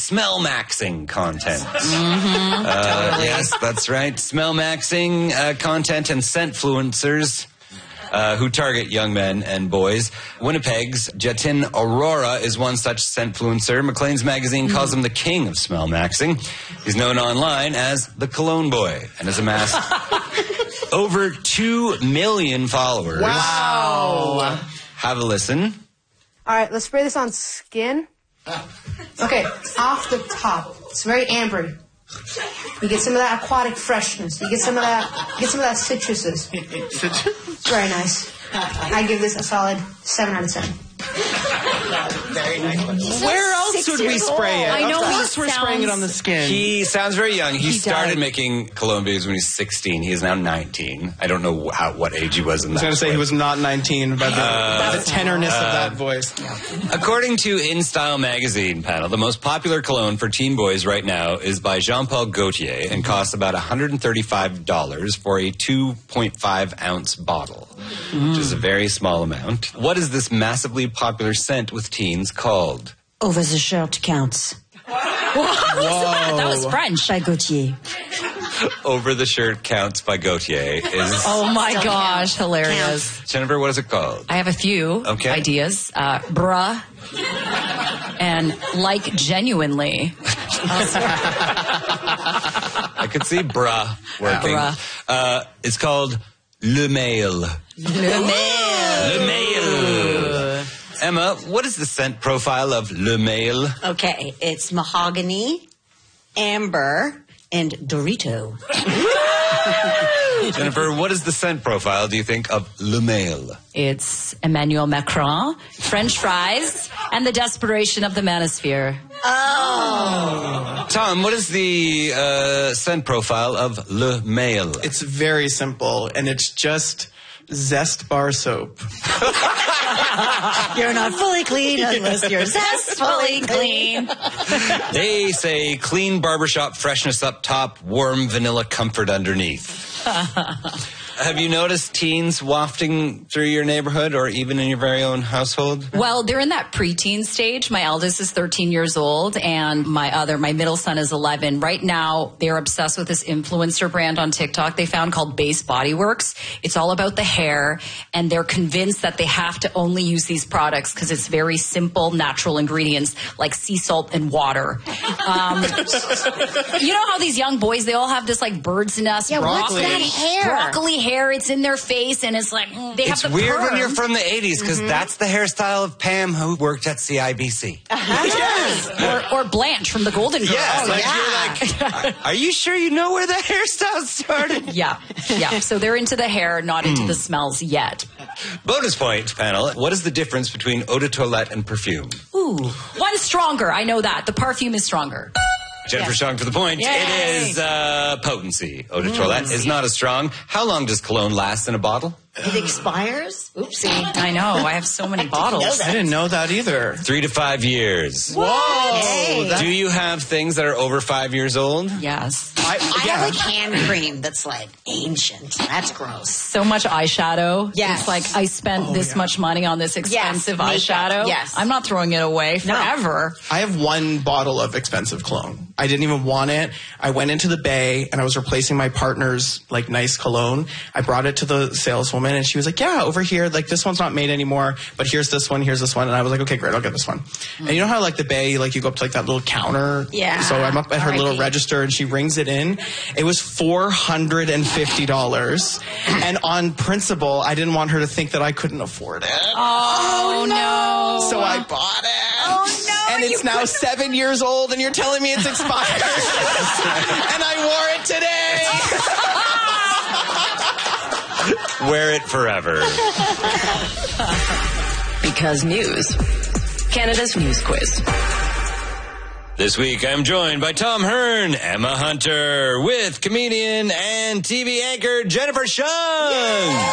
smell maxing content. Yes, that's right. Smell maxing content and scentfluencers who target young men and boys. Winnipeg's Jatin Aurora is one such scentfluencer. Maclean's magazine calls him the king of smell maxing. He's known online as the Cologne Boy and has amassed over 2 million followers. Wow. Have a listen. All right, let's spray this on skin. Okay, off the top. It's very ambery. You get some of that aquatic freshness. You get some of that citruses. It's very nice. I give this a solid 7 out of 10. Very nice. Where else would we spray it? I know of course we're spraying it on the skin. He sounds very young. He started does. making cologne babies when he's 16. He is now 19. I don't know what age he was in that. I was going to say he was not 19, but the tenorness of that voice. According to InStyle magazine panel, the most popular cologne for teen boys right now is by Jean-Paul Gaultier and costs about $135 for a 2.5 ounce bottle, which is a very small amount. What is this massively popular scent with teens called? Over the shirt counts. That was French. By Gaultier. Over the Shirt Counts by Gaultier is... Oh my gosh, hilarious. Jennifer, what is it called? I have a few ideas. Bruh and like genuinely. I could see bra working. It's called Le Mail. Le Mail. Le Mail. Emma, what is the scent profile of Le Mail? Okay, it's mahogany, amber, and Dorito. Jennifer, what is the scent profile, do you think, of Le Mail? It's Emmanuel Macron, French fries, and the desperation of the manosphere. Oh. Tom, what is the scent profile of Le Mail? It's very simple, and it's just Zest bar soap. You're not fully clean unless you're zestfully clean. They say clean barbershop freshness up top, warm vanilla comfort underneath. Have you noticed teens wafting through your neighborhood or even in your very own household? Well, they're in that preteen stage. My eldest is 13 years old and my middle son is 11. Right now, they're obsessed with this influencer brand on TikTok they found called Base Body Works. It's all about the hair and they're convinced that they have to only use these products because it's very simple, natural ingredients like sea salt and water. You know how these young boys, they all have this like bird's nest broccoli. What's that hair? Broccoli hair, it's in their face, and it's like, they have the It's weird when perm. you're from the 80s, because that's the hairstyle of Pam, who worked at CIBC. Yes. Or Blanche from the Golden Girls. You're like, are you sure you know where the hairstyle started? Yeah. So they're into the hair, not into the smells yet. Bonus point, panel. What is the difference between eau de toilette and perfume? Ooh. One's stronger, I know that. The perfume is stronger. Jennifer Strong for the point. Yay. It is potency. Eau de toilette is not as strong. How long does cologne last in a bottle? It expires? Oopsie. I know. I have so many bottles. I didn't know that either. 3 to 5 years. Whoa! Hey. Do you have things that are over 5 years old? Yes. I have like hand cream that's like ancient. That's gross. So much eyeshadow. Yes. It's like I spent this much money on this expensive makeup. eyeshadow. Yes. I'm not throwing it away forever. I have one bottle of expensive cologne. I didn't even want it. I went into the Bay and I was replacing my partner's like nice cologne. I brought it to the saleswoman and she was like, yeah, over here, like this one's not made anymore, but here's this one. And I was like, okay, great, I'll get this one. And you know how like the Bay, like you go up to like that little counter? Yeah. So I'm up at her little register and she rings it in. It was $450. And on principle, I didn't want her to think that I couldn't afford it. Oh, no. So I bought it. Oh, no. And it's now 7 years old, and you're telling me it's expired. And I wore it today. Wear it forever. Because news. Canada's News Quiz. This week, I'm joined by Tom Hearn, Emma Hunter, with comedian and TV anchor Jennifer Shung.